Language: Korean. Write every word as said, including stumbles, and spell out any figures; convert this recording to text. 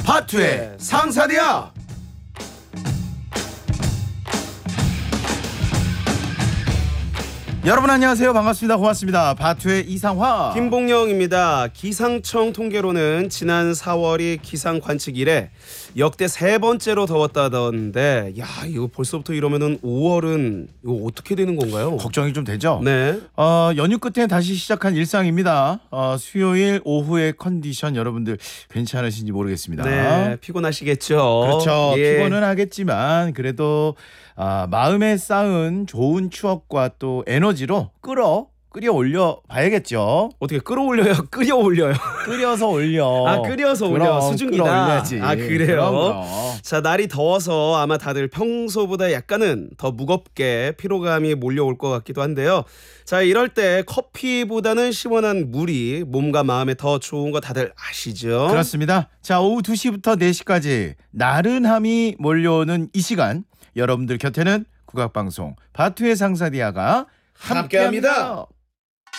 바투의 상사디아. 여러분 안녕하세요. 반갑습니다. 고맙습니다. 바투의 이상화 김봉영입니다. 기상청 통계로는 지난 사월이 기상 관측 이래 역대 세 번째로 더웠다던데, 야 이거 벌써부터 이러면은 오월은 이거 어떻게 되는 건가요? 걱정이 좀 되죠. 네. 어, 연휴 끝에 다시 시작한 일상입니다. 어, 수요일 오후의 컨디션 여러분들 괜찮으신지 모르겠습니다. 네, 피곤하시겠죠. 그렇죠. 예. 피곤은 하겠지만 그래도 아, 마음에 쌓은 좋은 추억과 또 에너지로 끌어 끌어올려 봐야겠죠. 어떻게 끌어올려요? 끓여올려요? 끓여서 올려. 아, 끓여서 올려. 그럼, 수증기다. 끌어올려야지. 아, 그래요? 그럼, 그럼. 자, 날이 더워서 아마 다들 평소보다 약간은 더 무겁게 피로감이 몰려올 것 같기도 한데요. 자, 이럴 때 커피보다는 시원한 물이 몸과 마음에 더 좋은 거 다들 아시죠? 그렇습니다. 자, 오후 두 시부터 네 시까지 나른함이 몰려오는 이 시간, 여러분들 곁에는 국악방송 바투의 상사디아가 함께합니다. 함께합니다.